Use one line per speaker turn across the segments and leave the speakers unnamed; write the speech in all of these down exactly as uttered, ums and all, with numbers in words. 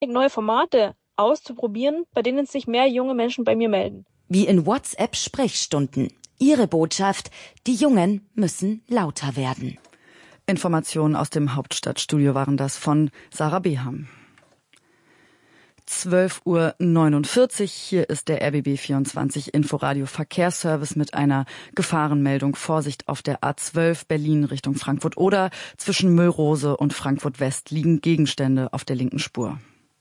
neue Formate auszuprobieren, bei denen sich mehr junge Menschen bei mir melden.
Wie in WhatsApp-Sprechstunden. Ihre Botschaft, die Jungen müssen lauter werden.
Informationen aus dem Hauptstadtstudio waren das von Sarah Beham. zwölf Uhr neunundvierzig, hier ist der R B B vierundzwanzig Inforadio Verkehrsservice mit einer Gefahrenmeldung. Vorsicht auf der A zwölf Berlin Richtung Frankfurt oder zwischen Müllrose und Frankfurt West liegen Gegenstände auf der linken Spur.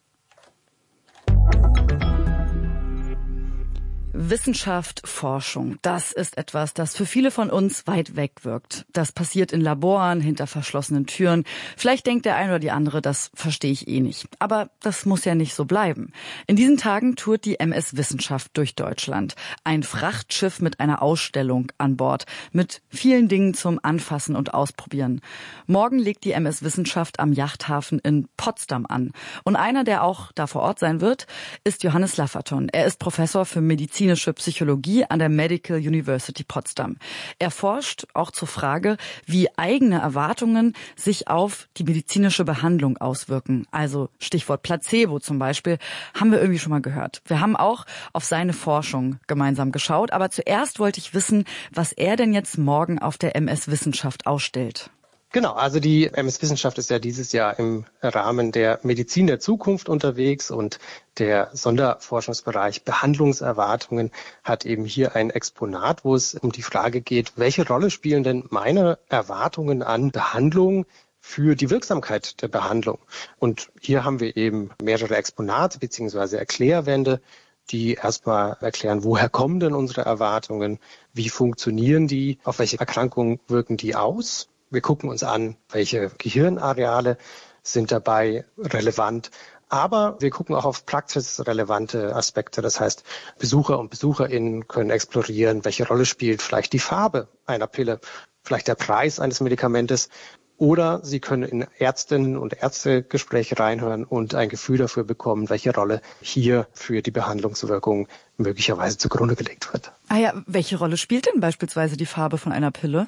Wissenschaft, Forschung, das ist etwas, das für viele von uns weit weg wirkt. Das passiert in Laboren, hinter verschlossenen Türen. Vielleicht denkt der eine oder die andere, das verstehe ich eh nicht. Aber das muss ja nicht so bleiben. In diesen Tagen tourt die M S Wissenschaft durch Deutschland. Ein Frachtschiff mit einer Ausstellung an Bord, mit vielen Dingen zum Anfassen und Ausprobieren. Morgen legt die M S Wissenschaft am Yachthafen in Potsdam an. Und einer, der auch da vor Ort sein wird, ist Johannes Lafferton. Er ist Professor für Medizin Psychologie an der Medical University Potsdam. Er forscht auch zur Frage, wie eigene Erwartungen sich auf die medizinische Behandlung auswirken. Also Stichwort Placebo zum Beispiel, haben wir irgendwie schon mal gehört. Wir haben auch auf seine Forschung gemeinsam geschaut, aber zuerst wollte ich wissen, was er denn jetzt morgen auf der M S Wissenschaft ausstellt.
Genau, also die M S Wissenschaft ist ja dieses Jahr im Rahmen der Medizin der Zukunft unterwegs und der Sonderforschungsbereich Behandlungserwartungen hat eben hier ein Exponat, wo es um die Frage geht, welche Rolle spielen denn meine Erwartungen an Behandlung für die Wirksamkeit der Behandlung? Und hier haben wir eben mehrere Exponate bzw. Erklärwände, die erstmal erklären, woher kommen denn unsere Erwartungen, wie funktionieren die, auf welche Erkrankungen wirken die aus? Wir gucken uns an, welche Gehirnareale sind dabei relevant. Aber wir gucken auch auf praxisrelevante Aspekte. Das heißt, Besucher und BesucherInnen können explorieren, welche Rolle spielt vielleicht die Farbe einer Pille, vielleicht der Preis eines Medikamentes. Oder Sie können in Ärztinnen- und Ärztegespräche reinhören und ein Gefühl dafür bekommen, welche Rolle hier für die Behandlungswirkung möglicherweise zugrunde gelegt wird.
Ah ja, welche Rolle spielt denn beispielsweise die Farbe von einer Pille?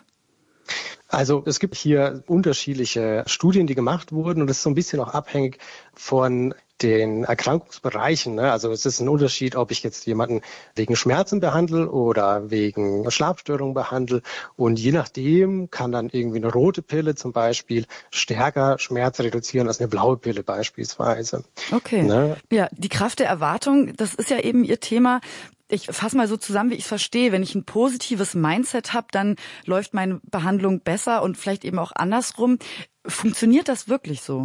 Also es gibt hier unterschiedliche Studien, die gemacht wurden und das ist so ein bisschen auch abhängig von den Erkrankungsbereichen. Ne? Also es ist ein Unterschied, ob ich jetzt jemanden wegen Schmerzen behandle oder wegen Schlafstörungen behandle. Und je nachdem kann dann irgendwie eine rote Pille zum Beispiel stärker Schmerz reduzieren als eine blaue Pille beispielsweise.
Okay.
Ne?
Ja, die Kraft der Erwartung, das ist ja eben Ihr Thema. Ich fasse mal so zusammen, wie ich es verstehe. Wenn ich ein positives Mindset habe, dann läuft meine Behandlung besser und vielleicht eben auch andersrum. Funktioniert das wirklich so?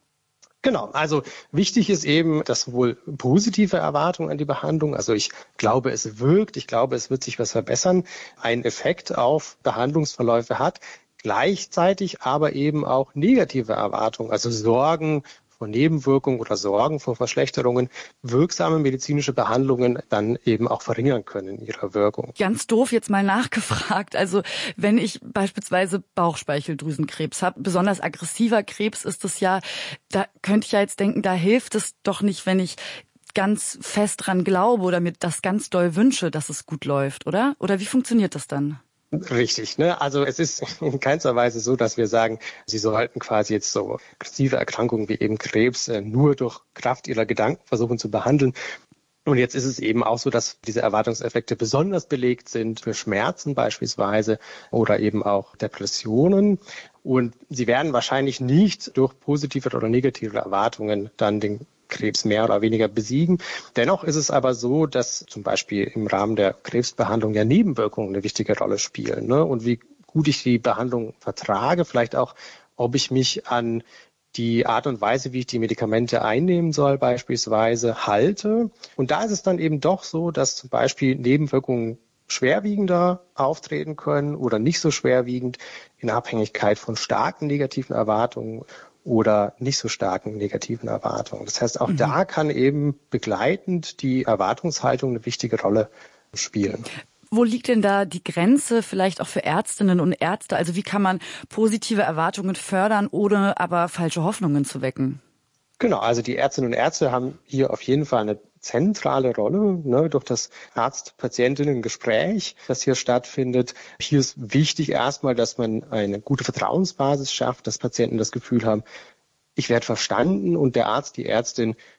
Genau, also wichtig ist eben, dass sowohl positive Erwartungen an die Behandlung, also ich glaube, es wirkt, ich glaube, es wird sich was verbessern, einen Effekt auf Behandlungsverläufe hat, gleichzeitig aber eben auch negative Erwartungen, also Sorgen vor Nebenwirkungen oder Sorgen vor Verschlechterungen, wirksame medizinische Behandlungen dann eben auch verringern können in ihrer Wirkung.
Ganz doof jetzt mal nachgefragt. Also wenn ich beispielsweise Bauchspeicheldrüsenkrebs habe, besonders aggressiver Krebs ist es ja, da könnte ich ja jetzt denken, da hilft es doch nicht, wenn ich ganz fest dran glaube oder mir das ganz doll wünsche, dass es gut läuft, oder? Oder wie funktioniert das dann?
Richtig, ne? Also es ist in keinster Weise so, dass wir sagen, Sie sollten quasi jetzt so aggressive Erkrankungen wie eben Krebs äh, nur durch Kraft Ihrer Gedanken versuchen zu behandeln. Und jetzt ist es eben auch so, dass diese Erwartungseffekte besonders belegt sind für Schmerzen beispielsweise oder eben auch Depressionen. Und Sie werden wahrscheinlich nicht durch positive oder negative Erwartungen dann den Krebs mehr oder weniger besiegen. Dennoch ist es aber so, dass zum Beispiel im Rahmen der Krebsbehandlung ja Nebenwirkungen eine wichtige Rolle spielen. Ne? Und wie gut ich die Behandlung vertrage, vielleicht auch, ob ich mich an die Art und Weise, wie ich die Medikamente einnehmen soll, beispielsweise halte. Und da ist es dann eben doch so, dass zum Beispiel Nebenwirkungen schwerwiegender auftreten können oder nicht so schwerwiegend in Abhängigkeit von starken negativen Erwartungen oder nicht so starken negativen Erwartungen. Das heißt, auch mhm. da kann eben begleitend die Erwartungshaltung eine wichtige Rolle spielen.
Wo liegt denn da die Grenze vielleicht auch für Ärztinnen und Ärzte? Also wie kann man positive Erwartungen fördern, ohne aber falsche Hoffnungen zu wecken?
Genau, also die Ärztinnen und Ärzte haben hier auf jeden Fall eine zentrale Rolle, ne, durch das Arzt-Patientinnen-Gespräch, das hier stattfindet. Hier ist wichtig erstmal, dass man eine gute Vertrauensbasis schafft, dass Patienten das Gefühl haben, ich werde verstanden und der Arzt, die Ärztin